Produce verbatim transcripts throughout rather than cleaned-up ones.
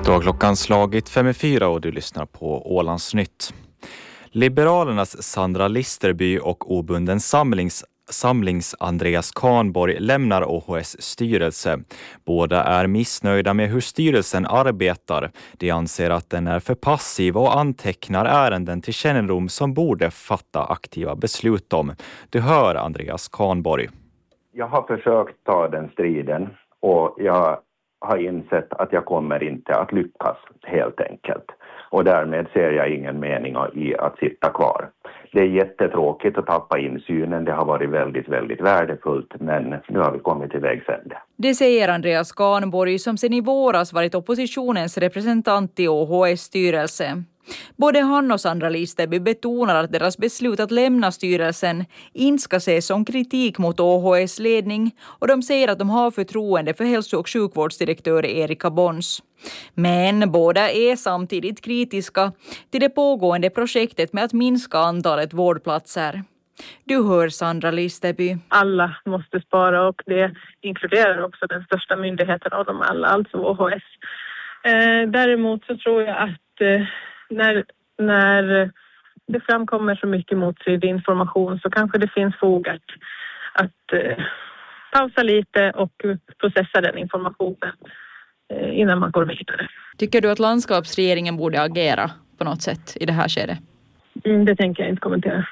Då har klockan slagit fem i fyra och du lyssnar på Ålandsnytt. Liberalernas Sandra Listerby och obunden samlings Samlings Andreas Kahnborg lämnar O H S styrelse. Båda är missnöjda med hur styrelsen arbetar. De anser att den är för passiv och antecknar ärenden till kännedom som borde fatta aktiva beslut om. Du hör Andreas Kahnborg. Jag har försökt ta den striden och jag har insett att jag kommer inte att lyckas helt enkelt. Och därmed ser jag ingen mening i att sitta kvar. Det är jättetråkigt att tappa insynen. Det har varit väldigt, väldigt värdefullt, men nu har vi kommit till vägs ände. Det säger Andreas Kahnborg som sedan i våras varit oppositionens representant i O H S styrelse. Både han och Sandra Listerby betonar att deras beslut att lämna styrelsen inte ska ses som kritik mot O H S ledning och de säger att de har förtroende för hälso- och sjukvårdsdirektör Erika Bons. Men båda är samtidigt kritiska till det pågående projektet med att minska antalet vårdplatser. Du hör Sandra Listerby. Alla måste spara och det inkluderar också den största myndigheten av dem alla, alltså O H S. Eh, däremot så tror jag att eh, när, när det framkommer så mycket motstridig information så kanske det finns fog att, att eh, pausa lite och processa den informationen eh, innan man går vidare. Tycker du att landskapsregeringen borde agera på något sätt i det här skedet? Mm, det tänker jag inte kommentera.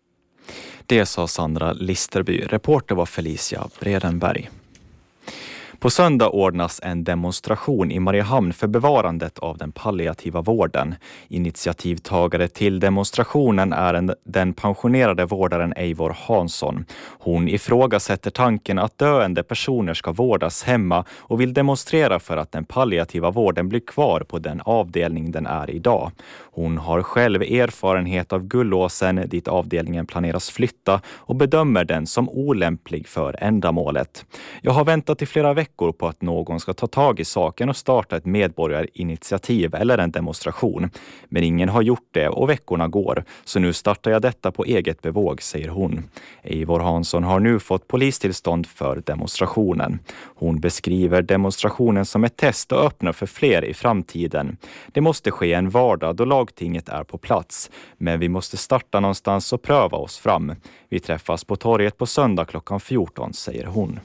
Det sa Sandra Listerby. Reporter var Felicia Bredenberg. På söndag ordnas en demonstration i Mariehamn för bevarandet av den palliativa vården. Initiativtagare till demonstrationen är en, den pensionerade vårdaren Eivor Hansson. Hon ifrågasätter tanken att döende personer ska vårdas hemma och vill demonstrera för att den palliativa vården blir kvar på den avdelning den är idag. Hon har själv erfarenhet av Gullåsen dit avdelningen planeras flytta och bedömer den som olämplig för ändamålet. Jag har väntat i flera veckor på att någon ska ta tag i saken och starta ett medborgarinitiativ eller en demonstration. Men ingen har gjort det och veckorna går, så nu startar jag detta på eget bevåg, säger hon. Eivor Hansson har nu fått polistillstånd för demonstrationen. Hon beskriver demonstrationen som ett test och öppnar för fler i framtiden. Det måste ske en vardag då lagtinget är på plats, men vi måste starta någonstans och pröva oss fram. Vi träffas på torget på söndag klockan fjorton, säger hon.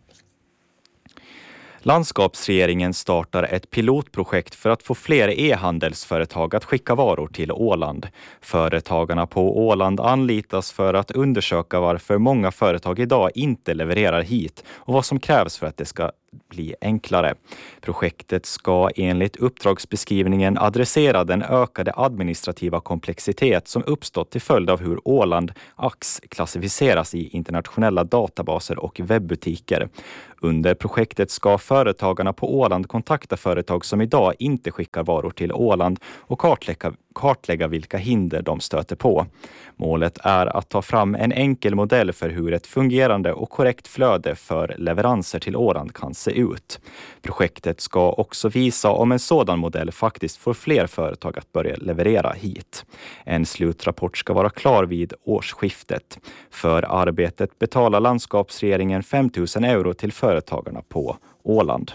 Landskapsregeringen startar ett pilotprojekt för att få fler e-handelsföretag att skicka varor till Åland. Företagarna på Åland anlitas för att undersöka varför många företag idag inte levererar hit och vad som krävs för att det ska bli enklare. Projektet ska enligt uppdragsbeskrivningen adressera den ökade administrativa komplexitet som uppstått till följd av hur Åland A X klassificeras i internationella databaser och webbutiker. Under projektet ska företagarna på Åland kontakta företag som idag inte skickar varor till Åland och kartlägga, kartlägga vilka hinder de stöter på. Målet är att ta fram en enkel modell för hur ett fungerande och korrekt flöde för leveranser till Åland kan se ut. Projektet ska också visa om en sådan modell faktiskt får fler företag att börja leverera hit. En slutrapport ska vara klar vid årsskiftet. För arbetet betalar landskapsregeringen fem tusen euro till företagarna på Åland.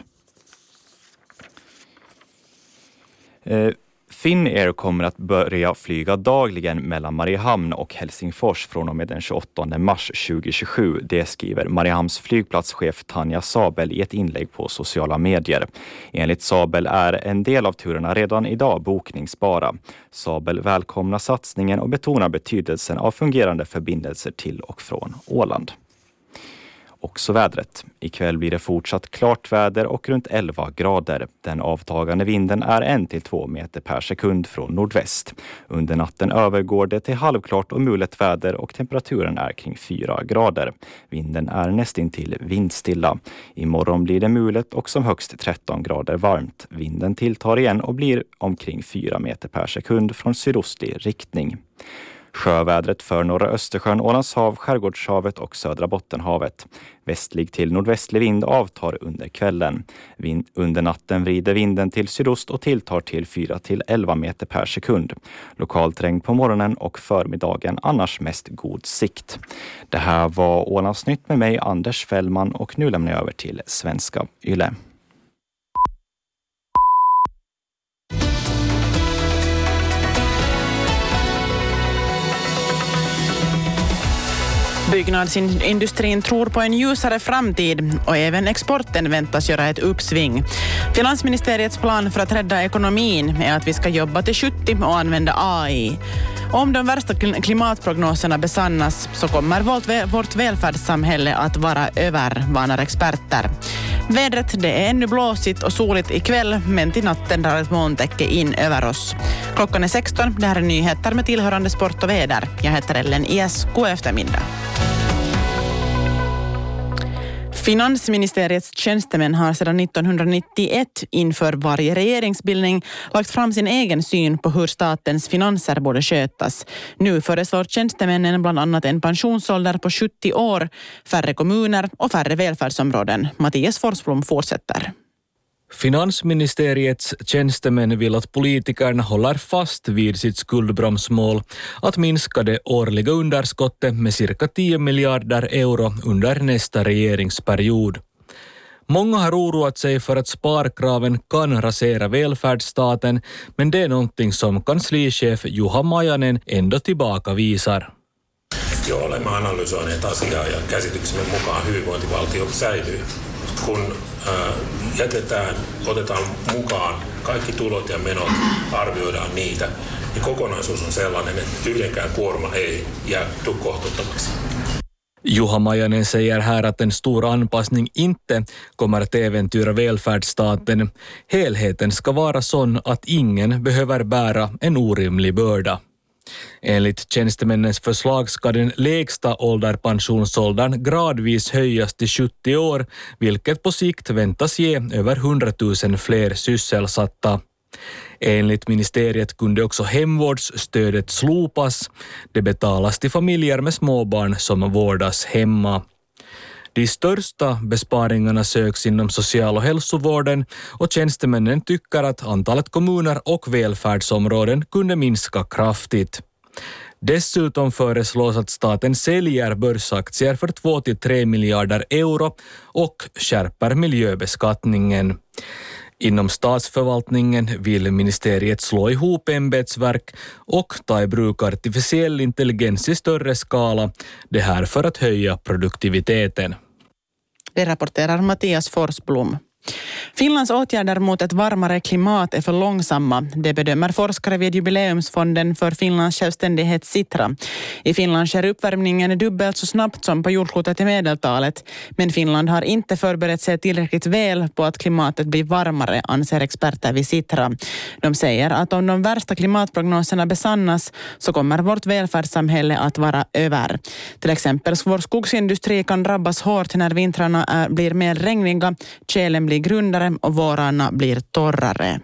Eh, Finnair kommer att börja flyga dagligen mellan Mariehamn och Helsingfors från och med den tjugoåttonde mars tjugohundratjugosju. Det skriver Mariehamns flygplatschef Tanja Sabel i ett inlägg på sociala medier. Enligt Sabel är en del av turerna redan idag bokningsbara. Sabel välkomnar satsningen och betonar betydelsen av fungerande förbindelser till och från Åland. Också vädret. Ikväll blir det fortsatt klart väder och runt elva grader. Den avtagande vinden är en till två meter per sekund från nordväst. Under natten övergår det till halvklart och mulet väder och temperaturen är kring fyra grader. Vinden är nästintill vindstilla. Imorgon blir det mulet och som högst tretton grader varmt. Vinden tilltar igen och blir omkring fyra meter per sekund från sydostlig riktning. Sjövädret för norra Östersjön, Ålandshav, Skärgårdshavet och södra Bottenhavet. Västlig till nordvästlig vind avtar under kvällen. Vind, under natten vrider vinden till sydost och tilltar till fyra till elva meter per sekund. Lokalt regn på morgonen och förmiddagen, annars mest god sikt. Det här var Ålandsnytt med mig, Anders Fällman, och nu lämnar jag över till Svenska Yle. Byggnadsindustrin tror på en ljusare framtid och även exporten väntas göra ett uppsving. Finansministeriets plan för att rädda ekonomin är att vi ska jobba till sjuttio och använda A I. Om de värsta klimatprognoserna besannas så kommer vårt, vårt välfärdssamhälle att vara över, varnar experter. Vädret, det är ännu blåsigt och soligt ikväll, men till natten drar ett molntäcke in över oss. Klockan är sexton, det här är nyheter med tillhörande sport och väder. Jag heter Ellen I S, god eftermiddag. Finansministeriets tjänstemän har sedan nittonhundranittioett inför varje regeringsbildning lagt fram sin egen syn på hur statens finanser borde skötas. Nu föreslår tjänstemännen bland annat en pensionsålder på sjuttio år, färre kommuner och färre välfärdsområden. Mattias Forsblom fortsätter. Finansministeriets tjänstemän vill att politikerna håller fast vid sitt skuldbromsmål att minska det årliga underskottet med cirka tio miljarder euro under nästa regeringsperiod. Många har oroat sig för att sparkraven kan rasera välfärdsstaten, men det är någonting som kanslichef Juha Majanen ändå tillbakavisar. Jo, olemme analysoineet asiaa ja käsityksemme mukaan hyvinvointivaltio säilyy. Kun äh, jätetään, otetaan mukaan kaikki tulot ja menot, arvioidaan niitä, niin kokonaisuus on sellainen, että yhdenkään kuorma ei jää kohtuuttomaksi. Juha Majanen säger här att en stor anpassning inte kommer att äventyra välfärdsstaten. Helheten ska vara sån att ingen behöver bära en orimlig börda. Enligt tjänstemännens förslag ska den lägsta ålderpensionsåldern gradvis höjas till sjuttio år, vilket på sikt väntas ge över hundratusen fler sysselsatta. Enligt ministeriet kunde också hemvårdsstödet slopas. Det betalas till familjer med småbarn som vårdas hemma. De största besparingarna söks inom social- och hälsovården och tjänstemännen tycker att antalet kommuner och välfärdsområden kunde minska kraftigt. Dessutom föreslås att staten säljer börsaktier för två till tre miljarder euro och skärper miljöbeskattningen. Inom statsförvaltningen vill ministeriet slå ihop ämbetsverk och ta i bruk artificiell intelligens i större skala, det här för att höja produktiviteten. Det rapporterar Mattias Forsblom. Finlands åtgärder mot ett varmare klimat är för långsamma. Det bedömer forskare vid jubileumsfonden för Finlands självständighet Sitra. I Finland sker uppvärmningen dubbelt så snabbt som på jordklotet i medeltalet. Men Finland har inte förberett sig tillräckligt väl på att klimatet blir varmare, anser experter vid Sitra. De säger att om de värsta klimatprognoserna besannas så kommer vårt välfärdssamhälle att vara över. Till exempel vår skogsindustri kan drabbas hårt när vintrarna är, blir mer regniga, tjälen blir grundare och vårarna blir torrare.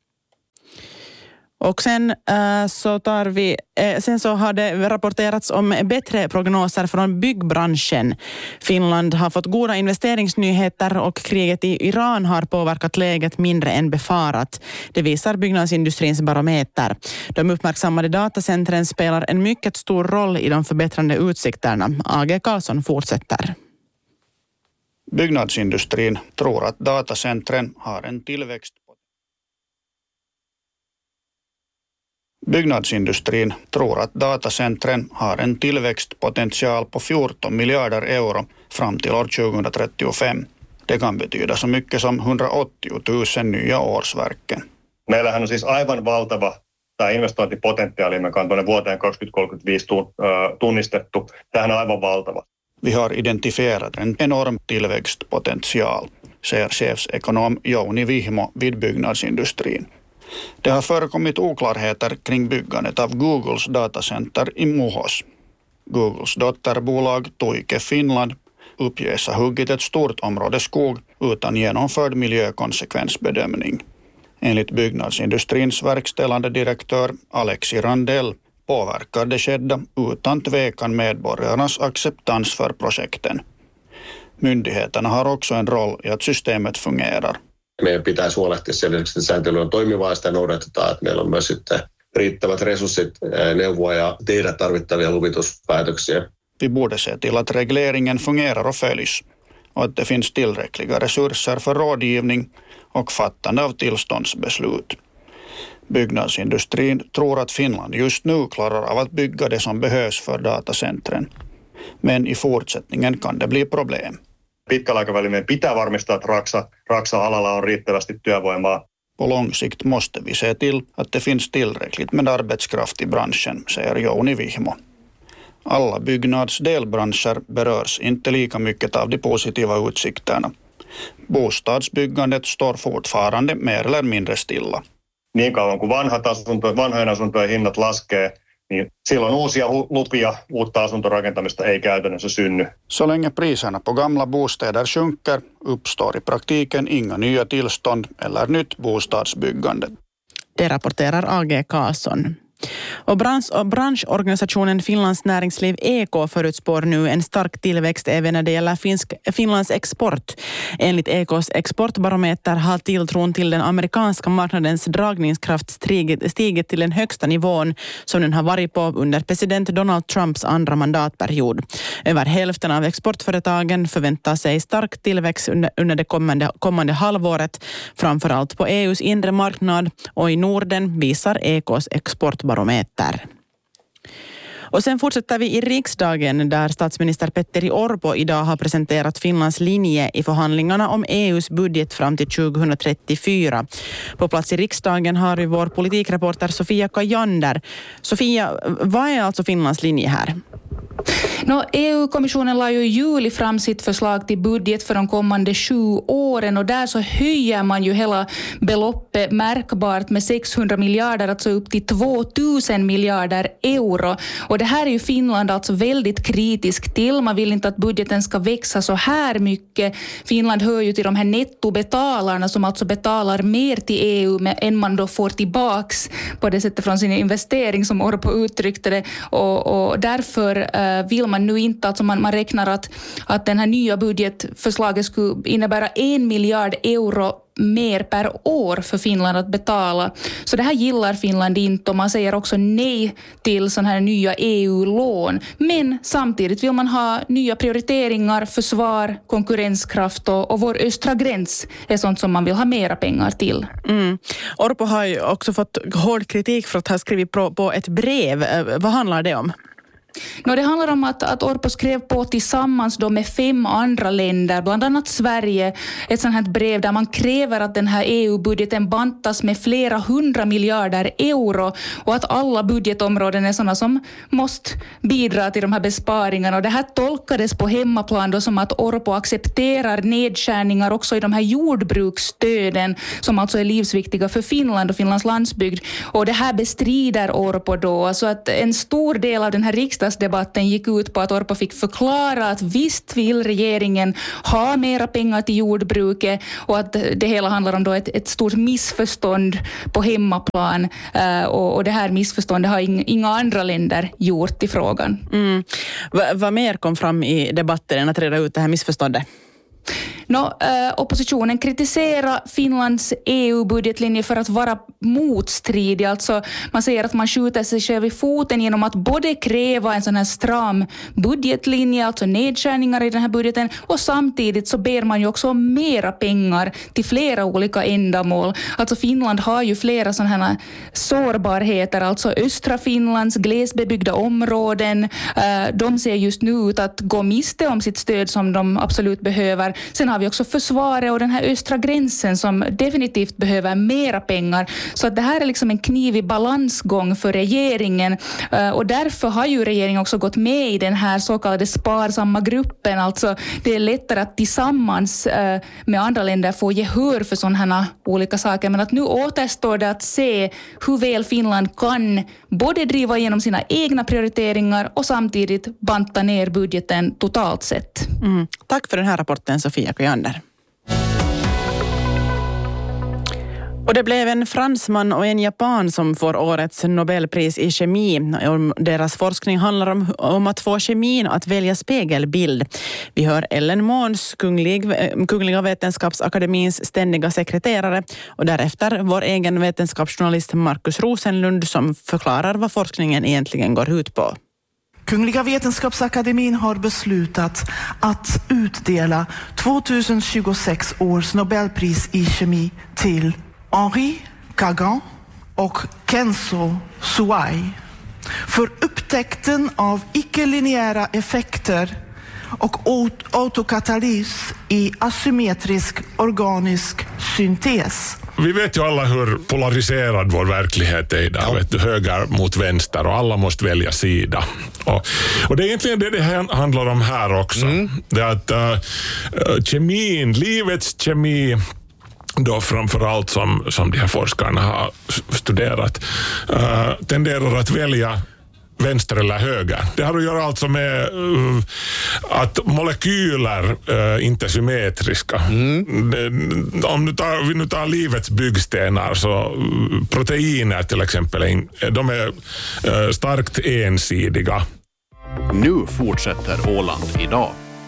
Och sen, äh, så tar vi, äh, sen så har det rapporterats om bättre prognoser från byggbranschen. Finland har fått goda investeringsnyheter och kriget i Iran har påverkat läget mindre än befarat. Det visar byggnadsindustrins barometer. De uppmärksammade datacentren spelar en mycket stor roll i de förbättrande utsikterna. A G Karlsson fortsätter. Byggnadsindustrin tror att datacentren har en tillväxt. Byggnadsindustrin tror att datacentren har en tillväxtpotential på fjorton miljarder euro fram till år tjugohundratrettiofem. Det kan betyda så mycket som hundraåttio tusen nya årsverken. Meillähän on siis aivan valtava tämä investointipotentiaali, mikä on tuonne vuoteen kaksituhattakolmekymmentäviisi tunnistettu. Tämähän on aivan valtava. Vi har identifierat en enorm tillväxtpotential, säger chefsekonom Jouni Vihmo vid byggnadsindustrin. Det har förekommit oklarheter kring byggandet av Googles datacenter i Muhos. Googles dotterbolag Tuike Finland uppges ha huggit ett stort område skog utan genomförd miljökonsekvensbedömning. Enligt byggnadsindustrins verkställande direktör Alexi Randell påverkar det skedda utan tvekan medborgarnas acceptans för projekten. Myndigheterna har också en roll i att systemet fungerar. Meidän pitäisi huolehtia selväksi, että sääntely on toimivaa ja sitä noudatetaan, että meillä on myös sitten riittävät resurssit neuvoa ja tehdä tarvittavia luvituspäätöksiä. Vi borde se till att regleringen fungerar och följs och att det finns tillräckliga resurser för rådgivning och fattande av tillståndsbeslut. Byggnadsindustrin tror att Finland just nu klarar av att bygga det som behövs för datacentren. Men i fortsättningen kan det bli problem. Pitkällä aikavälillä pitää varmistaa, että Raksa, Raksa-alalla on riittävästi työvoimaa. På lång sikt måste vi se till att det finns tillräckligt med arbetskraft i branschen, säger Jouni Vihmo. Alla byggnadsdelbranscher berörs inte lika mycket av de positiva utsikterna. Bostadsbyggandet står fortfarande mer eller mindre stilla. Niin kauan kuin vanhat asunto, vanhojen asuntojen hinnat laskee, niin silloin uusia lupia, uutta asuntorakentamista ei käytännössä synny. Så länge priserna på gamla bostäder sjunker uppstår i praktiken inga nya tillstånd eller nytt bostadsbyggande. Det rapporterar A G Karlsson. Och bransch, och branschorganisationen Finlands näringsliv E K förutspår nu en stark tillväxt även när det gäller finsk, Finlands export. Enligt E K:s exportbarometer har tilltron till den amerikanska marknadens dragningskraft stigit, stigit till den högsta nivån som den har varit på under president Donald Trumps andra mandatperiod. Över hälften av exportföretagen förväntar sig stark tillväxt under, under det kommande, kommande halvåret, framförallt på E U:s inre marknad, och i Norden visar E K:s exportbarometer. Barometer. Och sen fortsätter vi i riksdagen där statsminister Petteri Orpo idag har presenterat Finlands linje i förhandlingarna om E U:s budget fram till tjugohundratrettiofyra. På plats i riksdagen har vi vår politikreporter Sofia Kajander. Sofia, vad är alltså Finlands linje här? No, E U-kommissionen la ju i juli fram sitt förslag till budget för de kommande sju åren, och där så höjer man ju hela beloppet märkbart med sexhundra miljarder, alltså upp till tvåtusen miljarder euro. Och det här är ju Finland alltså väldigt kritisk till. Man vill inte att budgeten ska växa så här mycket. Finland hör ju till de här nettobetalarna som alltså betalar mer till E U än man då får tillbaks på det sättet från sin investering, som Orpo uttryckte det. Och, och därför uh, vill man nu inte, alltså man, man räknar att, att den här nya budgetförslaget skulle innebära en miljard euro mer per år för Finland att betala. Så det här gillar Finland inte, och man säger också nej till sådana här nya E U-lån. Men samtidigt vill man ha nya prioriteringar, försvar, konkurrenskraft och, och vår östra gräns är sånt som man vill ha mera pengar till. Mm. Orpo har ju också fått hård kritik för att ha skrivit på, på ett brev. Vad handlar det om? No, det handlar om att, att Orpo skrev på tillsammans då med fem andra länder, bland annat Sverige, ett sånt här brev där man kräver att den här E U-budgeten bantas med flera hundra miljarder euro, och att alla budgetområden är sådana som måste bidra till de här besparingarna. Och det här tolkades på hemmaplan då som att Orpo accepterar nedskärningar också i de här jordbruksstöden som alltså är livsviktiga för Finland och Finlands landsbygd. Och det här bestrider Orpo då, så att en stor del av den här riksdagen Riksdagsdebatten gick ut på att Orpo fick förklara att visst vill regeringen ha mera pengar till jordbruket, och att det hela handlar om då ett, ett stort missförstånd på hemmaplan, uh, och, och det här missförståndet har ing, inga andra länder gjort i frågan. Mm. V- vad mer kom fram i debatten än att reda ut det här missförståndet? No, äh, oppositionen kritiserar Finlands E U-budgetlinje för att vara motstridig. Alltså, man säger att man skjuter sig själv i foten genom att både kräva en sån här stram budgetlinje, alltså nedskärningar i den här budgeten, och samtidigt så ber man ju också om mera pengar till flera olika ändamål. Alltså Finland har ju flera sådana här sårbarheter, alltså östra Finlands glesbebyggda områden. Äh, de ser just nu ut att gå miste om sitt stöd som de absolut behöver. Sen har vi också försvaret och den här östra gränsen som definitivt behöver mera pengar. Så att det här är liksom en knivig balansgång för regeringen, och därför har ju regeringen också gått med i den här så kallade sparsamma gruppen. Alltså det är lättare att tillsammans med andra länder få gehör för sådana här olika saker, men att nu återstår det att se hur väl Finland kan både driva igenom sina egna prioriteringar och samtidigt banta ner budgeten totalt sett. Mm. Tack för den här rapporten, Sofia Kajander. Och det blev en fransman och en japan som får årets Nobelpris i kemi. Deras forskning handlar om, om att få kemin att välja spegelbild. Vi hör Ellen Måns, kunglig, Kungliga vetenskapsakademins ständiga sekreterare, och därefter vår egen vetenskapsjournalist Markus Rosenlund som förklarar vad forskningen egentligen går ut på. Kungliga vetenskapsakademin har beslutat att utdela tjugohundratjugosex års Nobelpris i kemi till Henri Kagan och Kenzo Suai för upptäckten av icke-linjära effekter och autokatalys i asymmetrisk organisk syntes. Vi vet ju alla hur polariserad vår verklighet är idag. Ja. Vet du, höger mot vänster och alla måste välja sida. Och, och det är egentligen det det handlar om här också. Mm. Det är att uh, kemin, livets kemi, då framförallt som, som de här forskarna har studerat, uh, tenderar att välja vänster eller höger. Det har att göra alltså med uh, att molekyler uh, inte är symmetriska. Mm. Det, om du tar, vi nu tar livets byggstenar, så uh, proteiner till exempel, de är uh, starkt ensidiga. Nu fortsätter Åland idag.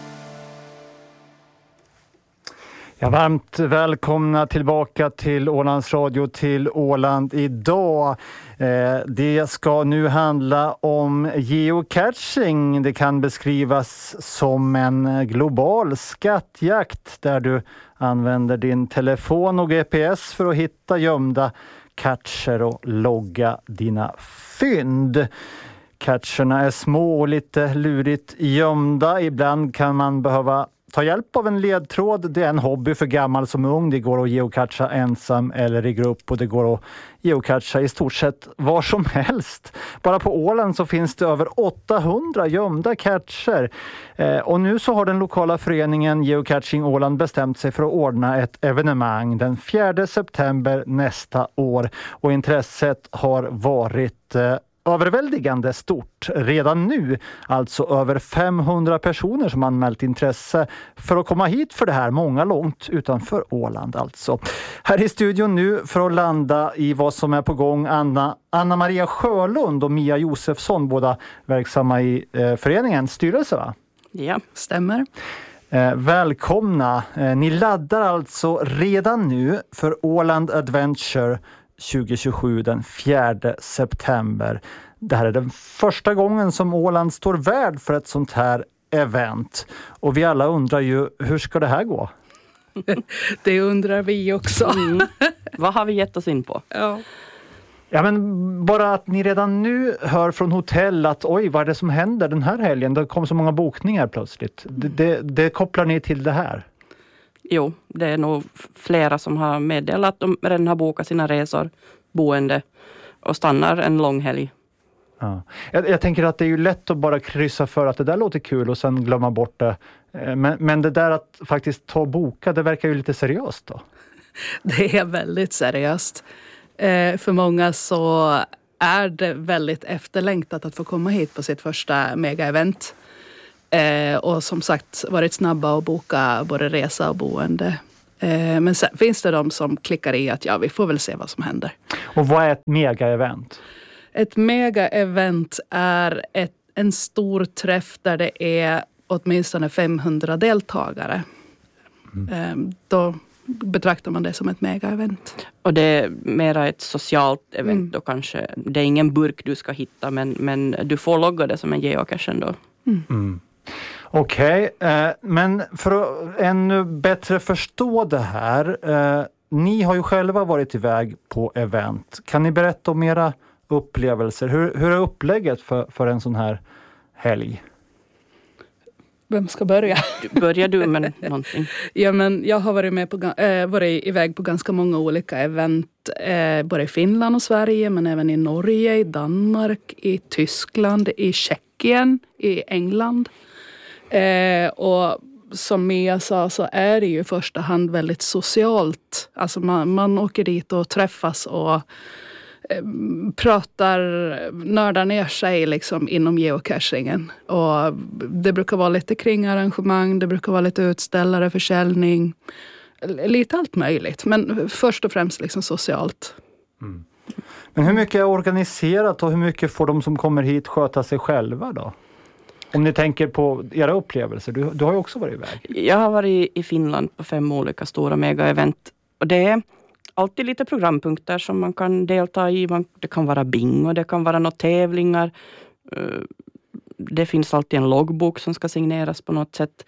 Ja, varmt välkomna tillbaka till Ålands Radio, till Åland idag. Eh, det ska nu handla om geocaching. Det kan beskrivas som en global skattjakt där du använder din telefon och G P S för att hitta gömda cacher och logga dina fynd. Cacherna är små och lite lurigt gömda. Ibland kan man behöva ta hjälp av en ledtråd. Det är en hobby för gammal som ung. Det går att geocacha ensam eller i grupp, och det går att geocacha i stort sett var som helst. Bara på Åland så finns det över åttahundra gömda cacher. Eh, och nu så har den lokala föreningen Geocaching Åland bestämt sig för att ordna ett evenemang den fjärde september nästa år. Och intresset har varit eh, överväldigande stort redan nu. Alltså över femhundra personer som anmält intresse för att komma hit för det här. Många långt utanför Åland alltså. Här i studion nu för att landa i vad som är på gång, Anna, Anna Maria Sjölund och Mia Josefsson, båda verksamma i eh, föreningens styrelse, va? Ja, stämmer. Eh, välkomna. Eh, ni laddar alltså redan nu för Åland Adventure tjugo tjugosju den fjärde september. Det här är den första gången som Åland står värd för ett sånt här event. Och vi alla undrar ju, hur ska det här gå? Det undrar vi också. Mm. Vad har vi gett oss in på? Ja. Ja, men bara att ni redan nu hör från hotell att oj, vad är det som händer den här helgen? Det kom så många bokningar plötsligt. Det, det, det kopplar ni till det här? Jo, det är nog flera som har meddelat att de redan har bokat sina resor, boende och stannar en lång helg. Ja. Jag, jag tänker att det är ju lätt att bara kryssa för att det där låter kul och sen glömma bort det. Men, men det där att faktiskt ta och boka, det verkar ju lite seriöst då. Det är väldigt seriöst. Eh, för många så är det väldigt efterlängtat att få komma hit på sitt första mega-event. Eh, och som sagt varit snabba att boka både resa och boende. Eh, men sen finns det de som klickar i att ja, vi får väl se vad som händer. Och vad är ett mega-event? Ett mega-event är ett, en stor träff där det är åtminstone femhundra deltagare. Mm. Eh, då betraktar man det som ett mega-event. Och det är mera ett socialt event mm. då kanske. Det är ingen burk du ska hitta, men, men du får logga det som en geocache ändå. Mm. Mm. Okej, okay, eh, men för att ännu bättre förstå det här, eh, ni har ju själva varit iväg på event. Kan ni berätta om era upplevelser? Hur, hur är upplägget för, för en sån här helg? Vem ska börja? Börjar du med någonting? Ja, men jag har varit, med på, äh, varit iväg på ganska många olika event. Äh, både i Finland och Sverige, men även i Norge, i Danmark, i Tyskland, i Tjeckien, i England. Eh, och som Mia sa så är det ju i första hand väldigt socialt. Alltså man, man åker dit och träffas och eh, pratar, nördar ner sig liksom inom geocachingen. Och det brukar vara lite kringarrangemang, det brukar vara lite utställare, försäljning, lite allt möjligt. Men först och främst liksom socialt. Mm. Men hur mycket är organiserat och hur mycket får de som kommer hit sköta sig själva då? Om ni tänker på era upplevelser, du, du har ju också varit iväg. Jag har varit i Finland på fem olika stora mega-event. Och det är alltid lite programpunkter som man kan delta i. Det kan vara bingo, det kan vara några tävlingar. Det finns alltid en loggbok som ska signeras på något sätt.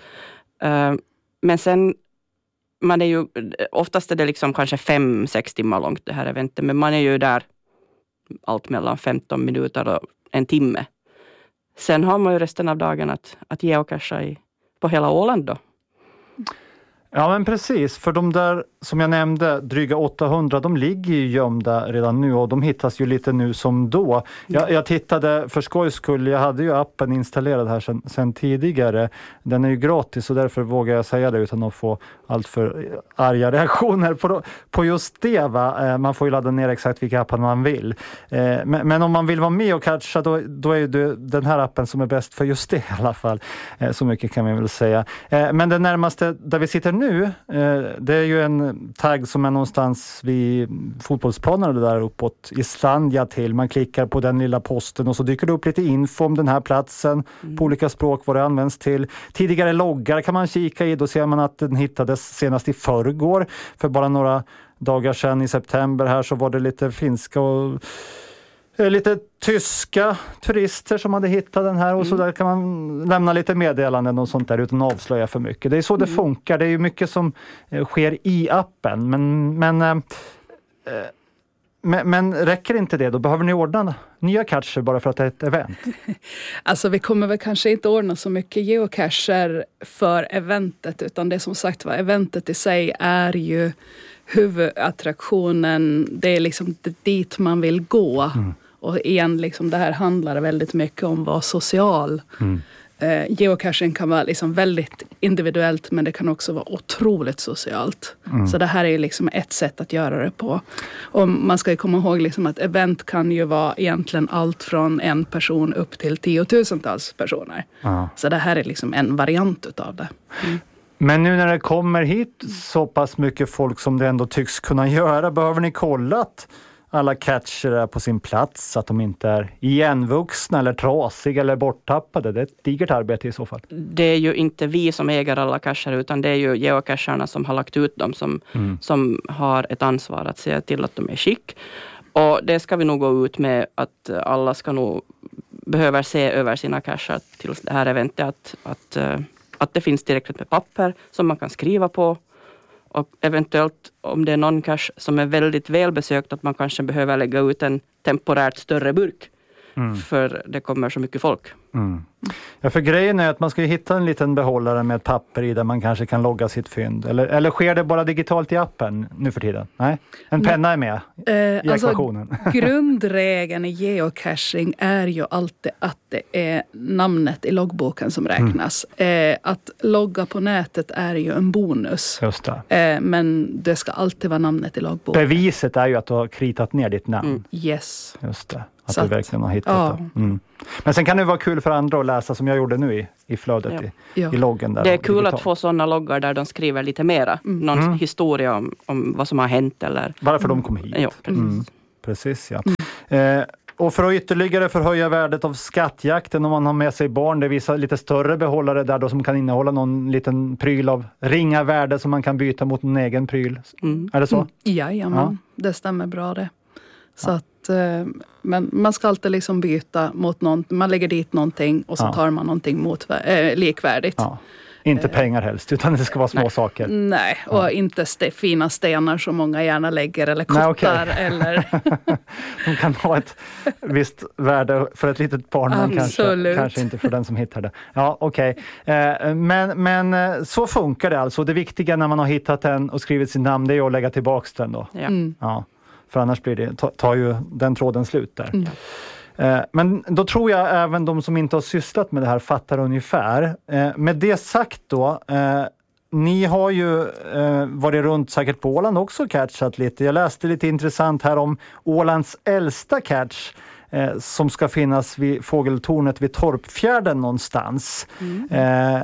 Men sen, man är ju, oftast är det liksom kanske fem, sex timmar långt det här eventet. Men man är ju där allt mellan femton minuter och en timme. Sen har man ju resten av dagen att, att geocacha i, på hela Åland då. Ja men precis, för de där som jag nämnde, dryga åttahundra, de ligger ju gömda redan nu och de hittas ju lite nu som då. Jag, jag tittade för skojs skull, jag hade ju appen installerad här sen, sen tidigare. Den är ju gratis och därför vågar jag säga det utan att få allt för arga reaktioner på, på just det. Va? Man får ju ladda ner exakt vilka appar man vill. Men, men om man vill vara med och catcha då, då är det den här appen som är bäst för just det i alla fall. Så mycket kan vi väl säga. Men det närmaste där vi sitter nu Nu, det är ju en tagg som är någonstans vid fotbollsplanen där uppåt Islandia till. Man klickar på den lilla posten och så dyker det upp lite info om den här platsen mm. på olika språk vad det används till. Tidigare loggar kan man kika i, då ser man att den hittades senast i förrgår. För bara några dagar sedan i september här så var det lite finska och lite tyska turister som hade hittat den här och mm. så där kan man lämna lite meddelanden och sånt där utan att avslöja för mycket. Det är så mm. det funkar. Det är ju mycket som eh, sker i appen men, men, eh, men, men räcker inte det? Då behöver ni ordna nya cacher bara för att det är ett event. Alltså vi kommer väl kanske inte ordna så mycket geocacher för eventet utan det som sagt var eventet i sig är ju huvudattraktionen. Det är liksom dit man vill gå. Mm. Och igen, liksom, det här handlar väldigt mycket om att vara social. Mm. Eh, geocaching kan vara liksom väldigt individuellt men det kan också vara otroligt socialt. Mm. Så det här är liksom ett sätt att göra det på. Och man ska ju komma ihåg liksom att event kan ju vara egentligen allt från en person upp till tiotusentals personer. Mm. Så det här är liksom en variant utav det. Mm. Men nu när det kommer hit så pass mycket folk som det ändå tycks kunna göra, behöver ni kolla att alla catcher är på sin plats, så att de inte är igenvuxna eller trasiga eller borttappade? Det är ett digert arbete i så fall. Det är ju inte vi som äger alla cacher utan det är ju geocacherna som har lagt ut dem som, mm. som har ett ansvar att se till att de är skick. Och det ska vi nog gå ut med att alla ska nog behöver se över sina cacher till det här eventet att, att att det finns tillräckligt med papper som man kan skriva på och eventuellt om det är någon cache som är väldigt välbesökt att man kanske behöver lägga ut en temporärt större burk mm. för det kommer så mycket folk. Mm. Ja, för grejen är att man ska ju hitta en liten behållare med ett papper i där man kanske kan logga sitt fynd. Eller, eller sker det bara digitalt i appen nu för tiden? Nej, en penna är med eh, i alltså, ekvationen. Grundregeln i geocaching är ju alltid att det är namnet i loggboken som räknas. Mm. Eh, att logga på nätet är ju en bonus. Just det. Eh, men det ska alltid vara namnet i loggboken. Beviset är ju att du har kritat ner ditt namn. Mm. Yes. Just det. Att så du verkligen har hittat ja. det. Mm. Men sen kan det vara kul för andra att läsa som jag gjorde nu i, i flödet ja. i, ja. i loggen. Där det är kul digital. Att få sådana loggar där de skriver lite mera. Mm. Någon mm. historia om, om vad som har hänt. Eller... Varför mm. de kom hit. Ja, precis. Mm. precis ja. Mm. Eh, och för att ytterligare förhöja värdet av skattjakten om man har med sig barn, det visar lite större behållare där då som kan innehålla någon liten pryl av ringa värde som man kan byta mot en egen pryl. Mm. Är det så? Mm. Jajamän, ja. Det stämmer bra det. Så ja. att, men man ska alltid liksom byta mot någon, man lägger dit någonting och så ja. tar man någonting mot, äh, likvärdigt. Ja. Inte pengar helst, utan det ska vara små nej. saker. Nej, och ja. inte st- fina stenar som många gärna lägger eller kottar. Nej, okay. eller... De kan ha ett visst värde för ett litet barn, men kanske, kanske inte för den som hittar det. Ja, okej. Okay. Men, men så funkar det alltså. Det viktiga när man har hittat den och skrivit sin namn, det är att lägga tillbaka den då. Ja. Mm. Ja. För annars blir det, tar ju den tråden slut där. Mm. Eh, men då tror jag även de som inte har sysslat med det här fattar ungefär. Eh, med det sagt då, eh, ni har ju eh, varit runt säkert på Åland också catchat lite. Jag läste lite intressant här om Ålands äldsta catch eh, som ska finnas vid fågeltornet vid Torpfjärden någonstans. Mm. Eh,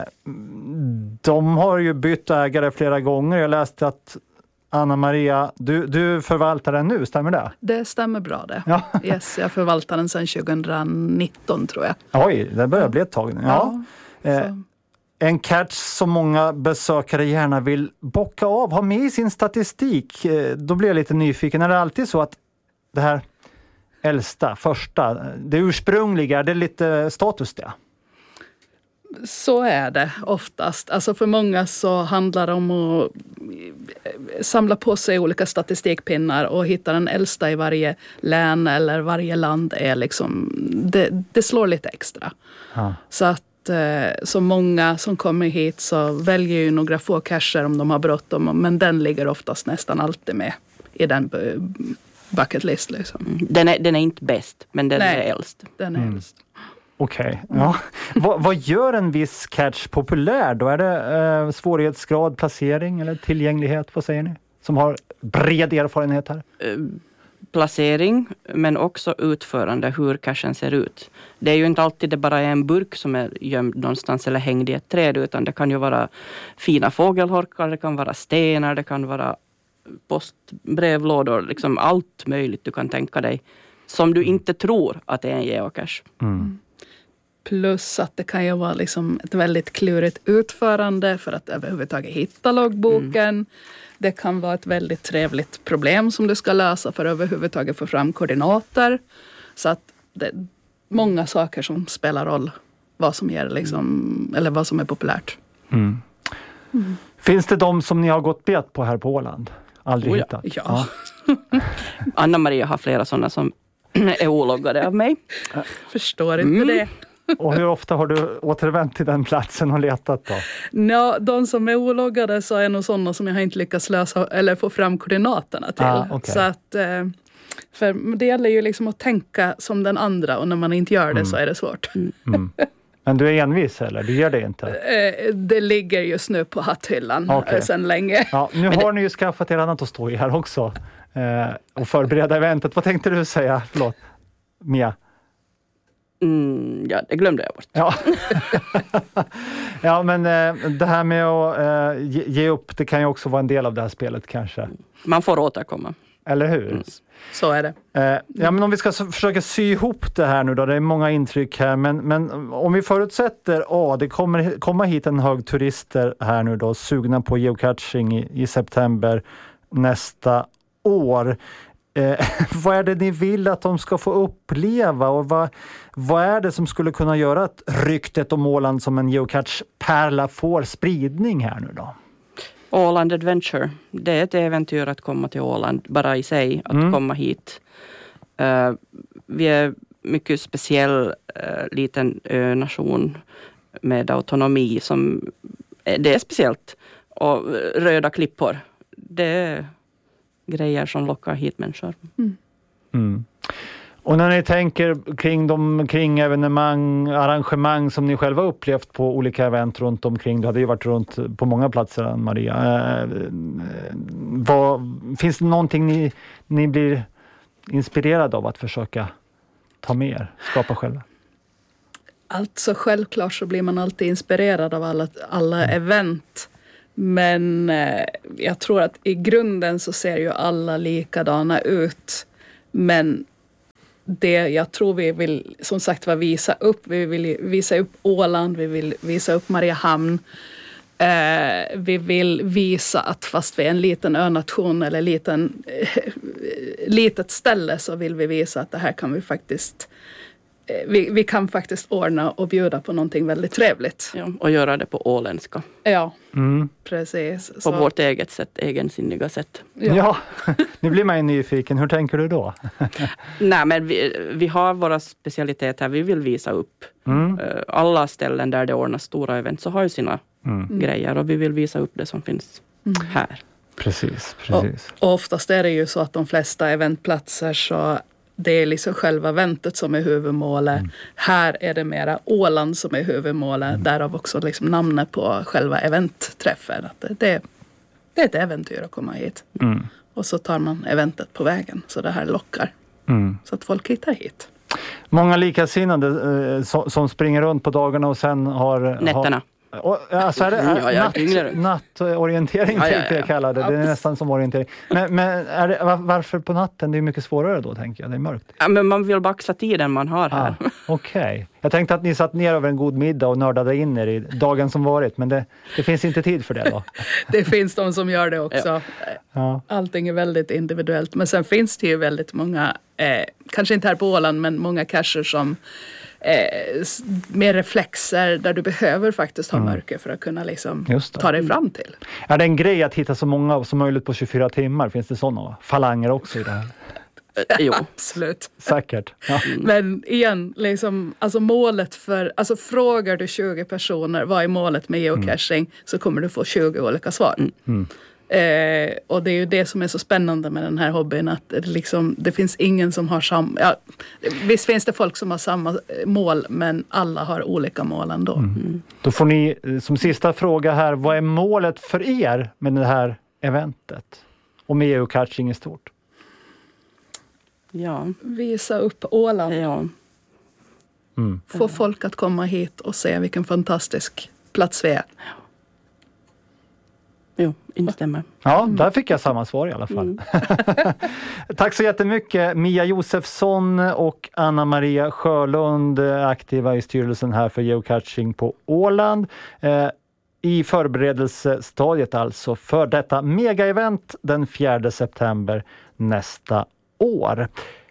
de har ju bytt ägare flera gånger. Jag läste att Anna-Maria, du, du förvaltar den nu, stämmer det? Det stämmer bra det. Ja. Yes, jag förvaltar den sedan tjugonitton tror jag. Oj, det börjar bli ett tag nu. Ja. Ja, eh, en catch som många besökare gärna vill bocka av, ha med i sin statistik. Eh, då blir jag lite nyfiken. Är det alltid så att det här äldsta, första, det ursprungliga, det är lite status det? Så är det oftast. Alltså för många så handlar det om att samla på sig olika statistikpinnar och hitta den äldsta i varje län eller varje land är liksom, det, det slår lite extra. Ja. Så att så många som kommer hit så väljer ju några få cacher om de har bråttom, men den ligger oftast nästan alltid med i den bucket list liksom. Den är, den är inte bäst, men den Nej, är äldst. Den är Mm. äldst. Okej, okay. Ja. vad, vad gör en viss catch populär då? Är det eh, svårighetsgrad, placering eller tillgänglighet? Vad säger ni? Som har bred erfarenhet här. Uh, placering, men också utförande, hur cachen ser ut. Det är ju inte alltid det bara är en burk som är gömd någonstans eller hängd i ett träd, utan det kan ju vara fina fågelholkar, det kan vara stenar, det kan vara postbrevlådor, liksom allt möjligt du kan tänka dig som du inte tror att det är en geocache. Mm. Plus att det kan ju vara liksom ett väldigt klurigt utförande för att överhuvudtaget hitta loggboken. Mm. Det kan vara ett väldigt trevligt problem som du ska lösa för att överhuvudtaget få fram koordinater. Så att det är många saker som spelar roll vad som ger liksom, eller vad som är populärt. Mm. Mm. Finns det de som ni har gått bet på här på Åland? Aldrig oh ja. hittat? Ja. ja. Anna-Maria har flera sådana som är ologgade av mig. Förstår inte mm. det. Och hur ofta har du återvänt till den platsen och letat då? Ja, de som är ologgade så är nog sådana som jag inte lyckats lösa eller få fram koordinaterna till. Ah, okay. Så att, för det gäller ju liksom att tänka som den andra, och när man inte gör det mm. så är det svårt. Mm. Men du är envis eller? Du gör det inte? Det ligger just nu på hatthyllan okay. sedan länge. Ja, nu Men har det... ni ju skaffat er annat att stå i här också. Eh, och förbereda eventet. Vad tänkte du säga? Förlåt. Mia? Mm, ja, det glömde jag bort. Ja, ja men eh, det här med att eh, ge, ge upp, det kan ju också vara en del av det här spelet kanske. Man får återkomma. Eller hur? Mm. Så är det. Eh, ja, men om vi ska så, försöka sy ihop det här nu då, det är många intryck här, men, men om vi förutsätter, ja, det kommer komma hit en hög turister här nu då, sugna på geocaching i, i september nästa år. Eh, vad är det ni vill att de ska få uppleva, och vad, vad är det som skulle kunna göra att ryktet om Åland som en geocache-pärla får spridning här nu då? Åland Adventure, det är ett äventyr att komma till Åland bara i sig, att mm. komma hit. Uh, vi är mycket speciell uh, liten ö-nation med autonomi som uh, det är speciellt, och uh, röda klippor, det är grejer som lockar hit människor. Mm. Mm. Och när ni tänker kring de kring evenemang, arrangemang som ni själva upplevt på olika event runt omkring, du hade ju varit runt på många platser, Maria. Eh, vad, finns det någonting ni, ni blir inspirerade av att försöka ta med er, skapa själva? Alltså självklart så blir man alltid inspirerad av alla, alla event. Men eh, jag tror att i grunden så ser ju alla likadana ut. Men det jag tror vi vill som sagt var visa upp. Vi vill visa upp Åland, vi vill visa upp Mariehamn. Eh, vi vill visa att fast vi är en liten önation eller liten, eh, litet ställe, så vill vi visa att det här kan vi faktiskt Vi, vi kan faktiskt ordna och bjuda på någonting väldigt trevligt. Ja, och göra det på åländska. Ja, mm. precis. På Så. vårt eget sätt, egensinniga sätt. Ja, ja. Nu blir man ju nyfiken. Hur tänker du då? Nej, men vi, vi har våra specialiteter vi vill visa upp. Mm. Alla ställen där det ordnas stora event så har ju sina mm. grejer, och vi vill visa upp det som finns mm. här. Precis, precis. Och, och oftast är det ju så att de flesta eventplatser så det är liksom själva eventet som är huvudmålet. Mm. Här är det mera Åland som är huvudmålet. Mm. Därav också liksom namnet på själva eventträffen. Att det, det, det är ett äventyr att komma hit. Mm. Och så tar man eventet på vägen. Så det här lockar. Mm. Så att folk hittar hit. Många likasinnade eh, som, som springer runt på dagarna och sen har... Nätterna. Har, och, alltså är det är, ja, ja, natt, nattorientering ja, ja, ja. tänkte jag kalla det. Det är nästan som orientering. Men, men är det, var, varför på natten? Det är mycket svårare då, tänker jag. Det är mörkt. Ja, men man vill baxa tiden man har här. Ah, Okej. Okay. Jag tänkte att ni satt ner över en god middag och nördade in er i dagen som varit. Men det, det finns inte tid för det då? Det finns de som gör det också. Ja. Allting är väldigt individuellt. Men sen finns det ju väldigt många eh, kanske inte här på Åland, men många cacher som eh, med reflexer där du behöver faktiskt ha Mm. mörker för att kunna liksom Just det. ta dig fram till. Är det en grej att hitta så många som möjligt på tjugofyra timmar? Finns det sådana falanger också i det här? Jo. Absolut. Säkert. Ja. Men igen, liksom, alltså målet för, alltså frågar du tjugo personer vad är målet med geocaching, mm. så kommer du få tjugo olika svar. Mm. Eh, och det är ju det som är så spännande med den här hobbyn, att det, liksom, det finns ingen som har samma, ja, visst finns det folk som har samma mål, men alla har olika mål ändå. Mm. Mm. Då får ni som sista fråga här, vad är målet för er med det här eventet? Och med geocaching i stort? Ja. Visa upp Åland. Ja. Mm. Få folk att komma hit och se vilken fantastisk plats vi är. Jo, instämmer. Ja, där fick jag samma svar i alla fall. Mm. Tack så jättemycket Mia Josefsson och Anna-Maria Sjölund, aktiva i styrelsen här för geocaching på Åland. Eh, I förberedelsestadiet alltså för detta mega-event den fjärde september nästa år.